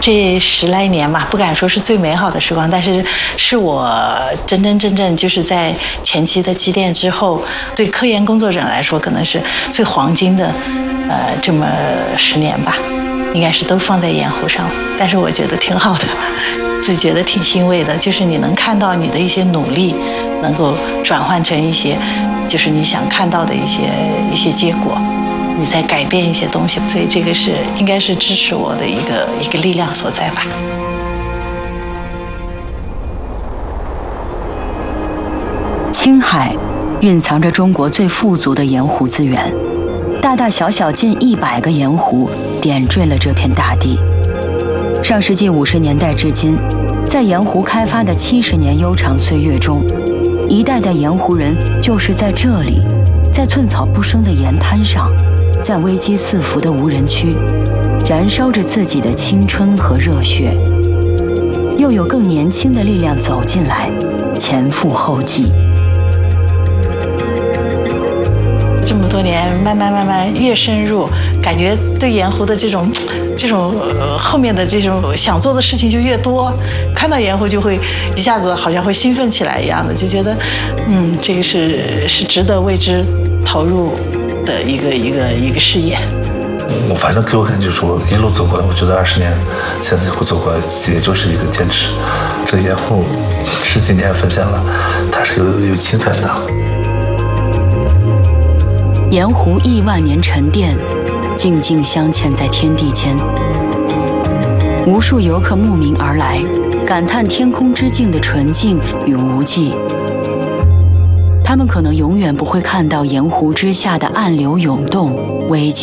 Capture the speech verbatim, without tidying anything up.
这十来年吧，不敢说是最美好的时光，但是是我真真正正就是在前期的积淀之后，对科研工作者来说可能是最黄金的，呃，这么十年吧，应该是都放在盐湖上了。但是我觉得挺好的，自己觉得挺欣慰的，就是你能看到你的一些努力，能够转换成一些，就是你想看到的一些一些结果。你在改变一些东西，所以这个是应该是支持我的一个一个力量所在吧。 青海蕴藏着中国最富足的盐湖资源，大大小小近一百个盐湖点缀了这片大地。上世纪五十年代至今，在盐湖开发的七十年悠长岁月中，一代代盐湖人就是在这里，在寸草不生的盐滩上，在危机四伏的无人区，燃烧着自己的青春和热血。又有更年轻的力量走进来，前赴后继。 这么多年，慢慢慢慢越深入，感觉对盐湖的这种这种、呃、后面的这种想做的事情就越多，看到盐湖就会一下子好像会兴奋起来一样的，就觉得嗯，这个是是值得为之投入的一个一个一个事业。 我反正给我感觉就是我一路走过来，我觉得二十年现在会走过来，也就是一个坚持。这盐湖十几年分享了，它是有有情感的。 盐湖亿万年沉淀，静静镶嵌在天地间。无数游客慕名而来，感叹天空之镜的纯净与无际。他们可能永远不会看到盐湖之下的暗流涌动，危机